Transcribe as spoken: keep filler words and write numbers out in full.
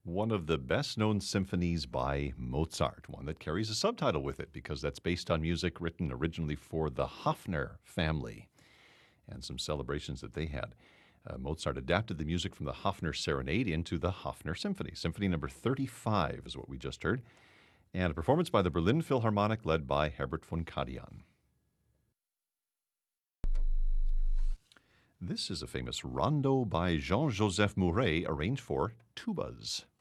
one of the best-known symphonies by Mozart, one that carries a subtitle with it because that's based on music written originally for the Hofner family and some celebrations that they had. Uh, Mozart adapted the music from the Hofner Serenade into the Hofner Symphony. Symphony number thirty-five is what we just heard, and a performance by the Berlin Philharmonic led by Herbert von Karajan. This is a famous rondo by Jean-Joseph Mouret arranged for tubas.